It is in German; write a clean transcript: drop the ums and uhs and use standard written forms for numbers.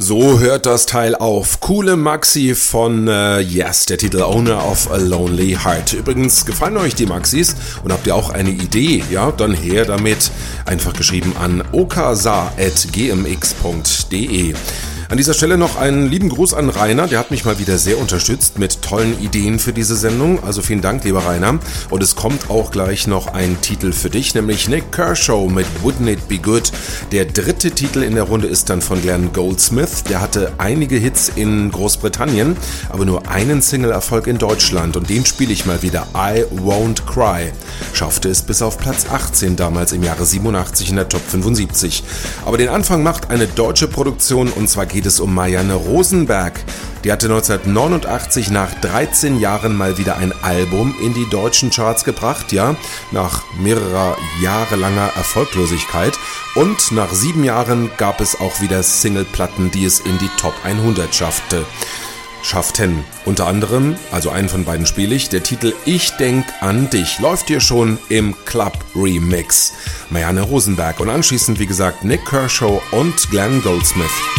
So hört das Teil auf. Coole Maxi von Yes, der Titel Owner of a Lonely Heart. Übrigens, gefallen euch die Maxis und habt ihr auch eine Idee? Ja, dann her damit. Einfach geschrieben an okasa@gmx.de. An dieser Stelle noch einen lieben Gruß an Rainer, der hat mich mal wieder sehr unterstützt mit tollen Ideen für diese Sendung, also vielen Dank, lieber Rainer. Und es kommt auch gleich noch ein Titel für dich, nämlich Nik Kershaw mit Wouldn't It Be Good. Der dritte Titel in der Runde ist dann von Glenn Goldsmith, der hatte einige Hits in Großbritannien, aber nur einen Single-Erfolg in Deutschland und den spiele ich mal wieder, I Won't Cry. Schaffte es bis auf Platz 18 damals im Jahre 87 in der Top 75. Aber den Anfang macht eine deutsche Produktion und zwar geht es um Marianne Rosenberg. Die hatte 1989 nach 13 Jahren mal wieder ein Album in die deutschen Charts gebracht, ja, nach mehrerer jahrelanger Erfolglosigkeit. Und nach 7 Jahren gab es auch wieder Singleplatten, die es in die Top 100 schafften. Unter anderem, also einen von beiden spiele ich, der Titel Ich denk an dich läuft hier schon im Club Remix. Marianne Rosenberg und anschließend, wie gesagt, Nik Kershaw und Glenn Goldsmith.